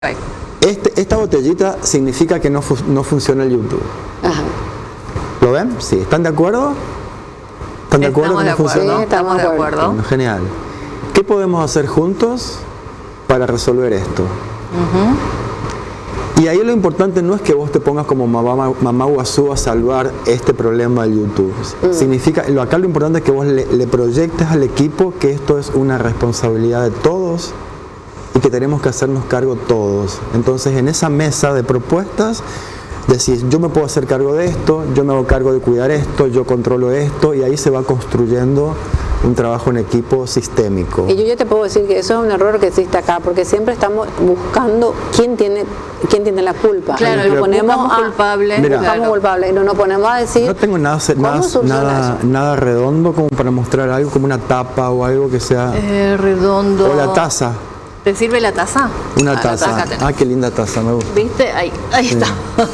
Esta botellita significa que no funciona el YouTube. Ajá. ¿Lo ven? Sí. ¿Están de acuerdo? ¿Están de acuerdo que no funciona? Sí, estamos de acuerdo. Bueno, genial. ¿Qué podemos hacer juntos para resolver esto? Y ahí lo importante no es que vos te pongas como mamá guazú a salvar este problema del YouTube. Significa, acá lo importante es que vos le proyectes al equipo que esto es una responsabilidad de todos y que tenemos que hacernos cargo todos. Entonces, en esa mesa de propuestas, decís, yo me puedo hacer cargo de esto, yo me hago cargo de cuidar esto, yo controlo esto, y ahí se va construyendo un trabajo en equipo sistémico. Y yo ya te puedo decir que eso es un error que existe acá, porque siempre estamos buscando quién tiene la culpa. Claro, lo ponemos culpable. Buscamos culpable y no nos ponemos a decir. No tengo nada redondo como para mostrar algo, como una tapa o algo que sea redondo. O la taza. ¿Te sirve la taza? Una taza. Qué linda taza, me gusta. ¿Viste? Ahí está.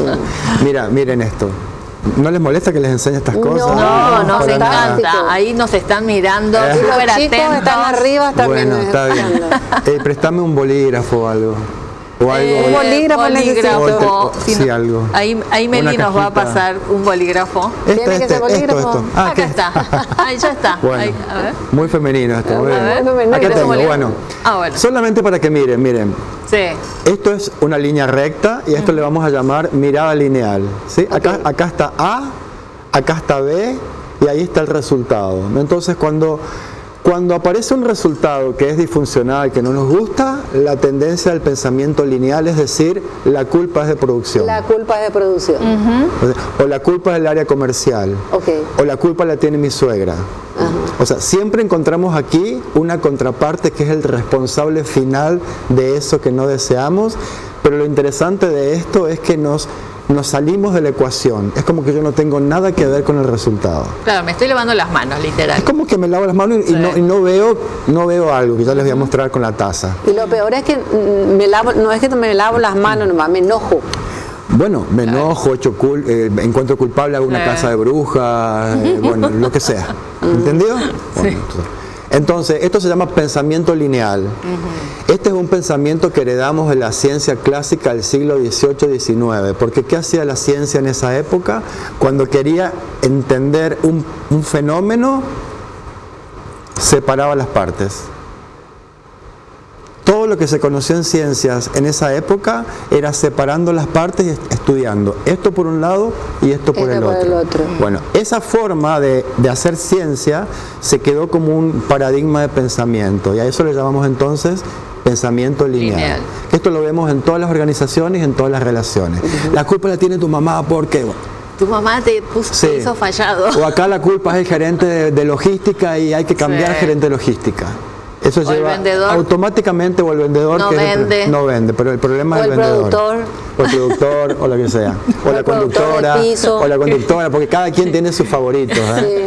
Miren esto. ¿No les molesta que les enseñe estas cosas? No, nos encanta. Ahí nos están mirando. Y los chicos están arriba también. Bueno, está bien. Préstame un bolígrafo o algo. O algo. Un bolígrafo. Sí, algo. Ahí Meli nos va a pasar un bolígrafo. ¿Tiene que ser bolígrafo? Esto. Acá está. Ahí ya está. Bueno, ahí, a ver. muy femenino esto. Muy bien. Acá tengo, bueno. Solamente para que miren. Sí. Esto es una línea recta y esto le vamos a llamar mirada lineal. ¿Sí? Acá está A, acá está B y ahí está el resultado. Entonces, cuando aparece un resultado que es disfuncional, que no nos gusta, la tendencia del pensamiento lineal es decir, la culpa es de producción. La culpa es de producción. O la culpa es del área comercial. O la culpa la tiene mi suegra. O sea, siempre encontramos aquí una contraparte que es el responsable final de eso que no deseamos, pero lo interesante de esto es que nos salimos de la ecuación. Es como que yo no tengo nada que ver con el resultado. Claro, me estoy lavando las manos, literal. Es como que me lavo las manos y no veo algo que ya les voy a mostrar con la taza. Y lo peor es que no es que me lavo las manos nomás, me enojo. Bueno, me enojo, encuentro culpable, hago una casa de brujas, bueno, lo que sea. ¿Entendido? Bueno, entonces, esto se llama pensamiento lineal. Este es un pensamiento que heredamos de la ciencia clásica del siglo XVIII-XIX. Porque ¿qué hacía la ciencia en esa época? Cuando quería entender un fenómeno, separaba las partes. Todo lo que se conoció en ciencias en esa época era separando las partes y estudiando esto por un lado y esto por el otro. Bueno, esa forma de hacer ciencia se quedó como un paradigma de pensamiento y a eso le llamamos entonces pensamiento lineal. Esto lo vemos en todas las organizaciones y en todas las relaciones. La culpa la tiene tu mamá porque... Tu mamá te hizo fallado. O acá la culpa es el gerente de logística y hay que cambiar al gerente de logística. Eso lleva automáticamente, o el vendedor no vende, pero el problema es el vendedor. O el productor, o lo que sea. O la conductora, porque cada quien tiene sus favoritos.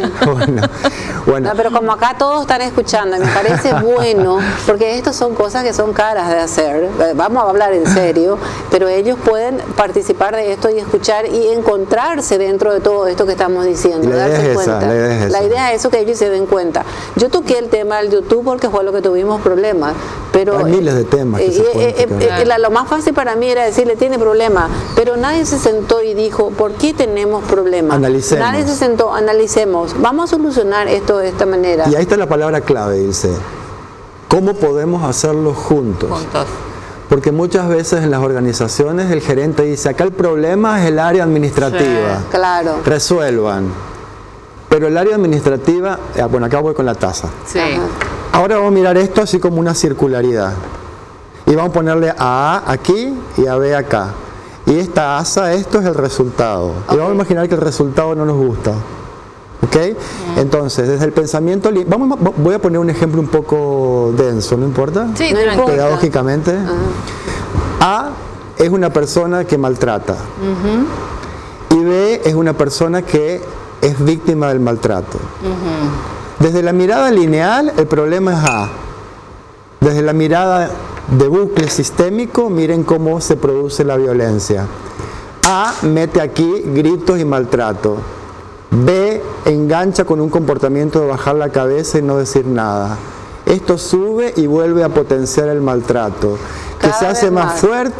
Bueno. No, pero como acá todos están escuchando, me parece bueno, porque estas son cosas que son caras de hacer. Vamos a hablar en serio, pero ellos pueden participar de esto y escuchar y encontrarse dentro de todo esto que estamos diciendo. Darse cuenta. La idea es eso, que ellos se den cuenta. Yo toqué el tema del YouTube porque fue lo que tuvimos problemas, pero hay miles de temas lo más fácil para mí era decirle tiene problemas, pero nadie se sentó y dijo ¿por qué tenemos problemas? Analicemos. Nadie se sentó, analicemos, vamos a solucionar esto de esta manera. Y ahí está la palabra clave, dice, ¿cómo podemos hacerlo juntos? Porque muchas veces en las organizaciones el gerente dice, acá el problema es el área administrativa, claro, resuelvan. Pero el área administrativa, bueno, acá voy con la taza. Ahora vamos a mirar esto así como una circularidad. Y vamos a ponerle a A aquí y a B acá. Y esta asa, esto es el resultado. Y vamos a imaginar que el resultado no nos gusta. ¿Ok? Entonces, desde el pensamiento... voy a poner un ejemplo un poco denso, ¿no importa? Sí, pedagógicamente. A es una persona que maltrata. Y B es una persona que es víctima del maltrato. Desde la mirada lineal, el problema es A. Desde la mirada de bucle sistémico, miren cómo se produce la violencia. A mete aquí gritos y maltrato. B engancha con un comportamiento de bajar la cabeza y no decir nada. esto sube y vuelve a potenciar el maltrato, que Cada se hace vez más más. fuerte